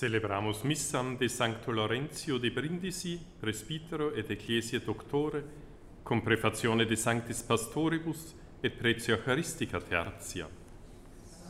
Celebramus missam de Sancto Laurentio de Brindisi, presbitero et ecclesia doctore, cum prefazione de Sanctis Pastoribus et pretio Eucharistica tertia.